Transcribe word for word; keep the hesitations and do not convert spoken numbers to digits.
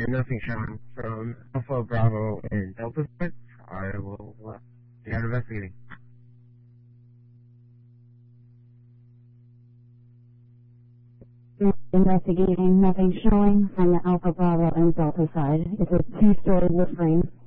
and nothing showing from Alpha, Bravo, and Delta side. I will uh, start investigating. Investigating, nothing showing from the Alpha, Bravo, and Delta side. It's a two-story wood frame.